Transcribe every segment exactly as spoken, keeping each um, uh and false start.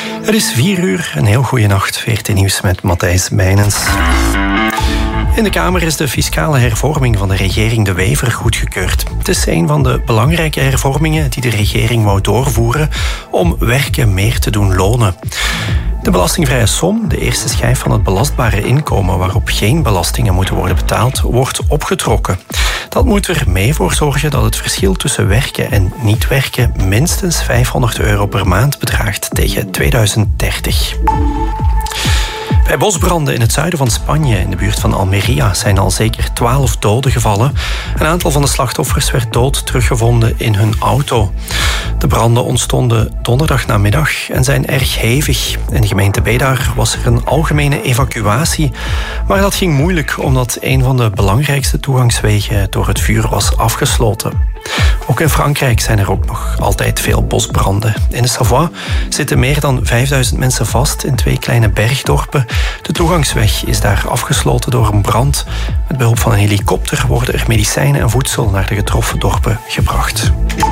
Het is vier uur, een heel goede nacht. V R T Nieuws met Matthijs Bijnens. In de Kamer is de fiscale hervorming van de regering De Wever goedgekeurd. Het is een van de belangrijke hervormingen die de regering wou doorvoeren om werken meer te doen lonen. De belastingvrije som, de eerste schijf van het belastbare inkomen waarop geen belastingen moeten worden betaald, wordt opgetrokken. Dat moet er mee voor zorgen dat het verschil tussen werken en niet werken minstens vijfhonderd euro per maand bedraagt tegen tweeduizend dertig. Bij bosbranden in het zuiden van Spanje, in de buurt van Almería, zijn al zeker twaalf doden gevallen. Een aantal van de slachtoffers werd dood teruggevonden in hun auto. De branden ontstonden donderdagnamiddag en zijn erg hevig. In de gemeente Bedar was er een algemene evacuatie, maar dat ging moeilijk omdat een van de belangrijkste toegangswegen door het vuur was afgesloten. Ook in Frankrijk zijn er ook nog altijd veel bosbranden. In de Savoie zitten meer dan vijfduizend mensen vast in twee kleine bergdorpen. De toegangsweg is daar afgesloten door een brand. Met behulp van een helikopter worden er medicijnen en voedsel naar de getroffen dorpen gebracht.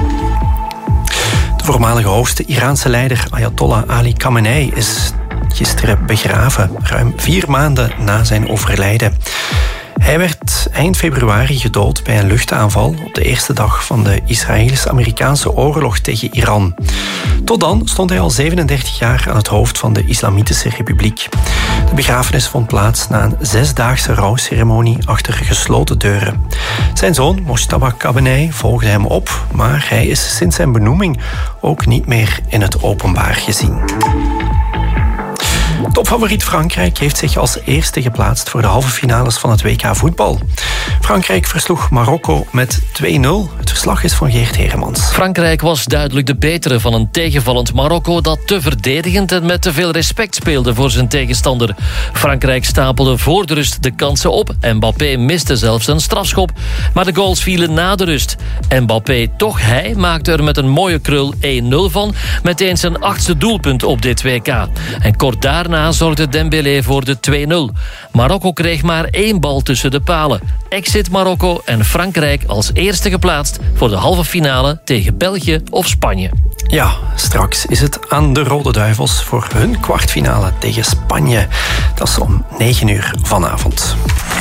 De voormalige hoogste Iraanse leider Ayatollah Ali Khamenei is gisteren begraven, ruim vier maanden na zijn overlijden. Hij werd eind februari gedood bij een luchtaanval op de eerste dag van de Israëlisch-Amerikaanse oorlog tegen Iran. Tot dan stond hij al zevenendertig jaar aan het hoofd van de Islamitische Republiek. De begrafenis vond plaats na een zesdaagse rouwceremonie achter gesloten deuren. Zijn zoon, Mojtaba Khamenei, volgde hem op, maar hij is sinds zijn benoeming ook niet meer in het openbaar gezien. Topfavoriet Frankrijk heeft zich als eerste geplaatst voor de halve finales van het W K voetbal. Frankrijk versloeg Marokko met twee nul. Het verslag is van Geert Heremans. Frankrijk was duidelijk de betere van een tegenvallend Marokko dat te verdedigend en met te veel respect speelde voor zijn tegenstander. Frankrijk stapelde voor de rust de kansen op. Mbappé miste zelfs een strafschop, maar de goals vielen na de rust. Mbappé, toch hij, maakte er met een mooie krul één nul van, meteen zijn achtste doelpunt op dit W K. En kort daarna zorgde Dembélé voor de twee nul. Marokko kreeg maar één bal tussen de palen. Exit Marokko en Frankrijk als eerste geplaatst voor de halve finale tegen België of Spanje. Ja, straks is het aan de Rode Duivels voor hun kwartfinale tegen Spanje. Dat is om negen uur vanavond.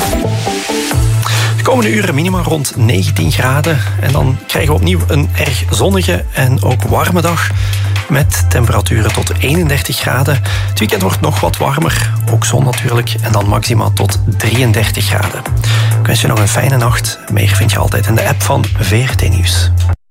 De komende uren minima rond negentien graden. En dan krijgen we opnieuw een erg zonnige en ook warme dag. Met temperaturen tot eenendertig graden. Het weekend wordt nog wat warmer. Ook zon natuurlijk. En dan maximaal tot drieëndertig graden. Ik wens je nog een fijne nacht. Meer vind je altijd in de app van V R T Nieuws.